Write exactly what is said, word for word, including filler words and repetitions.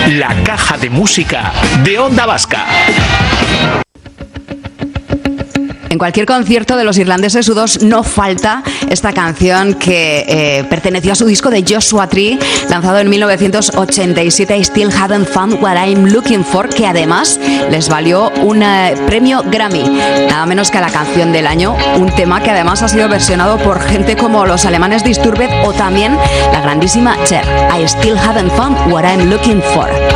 La caja de música de Onda Vasca. En cualquier concierto de los irlandeses U dos no falta esta canción que eh, perteneció a su disco de Joshua Tree, lanzado en mil novecientos ochenta y siete, I Still Haven't Found What I'm Looking For, que además les valió un eh, premio Grammy, nada menos que a la canción del año, un tema que además ha sido versionado por gente como los alemanes Disturbed o también la grandísima Cher. I Still Haven't Found What I'm Looking For.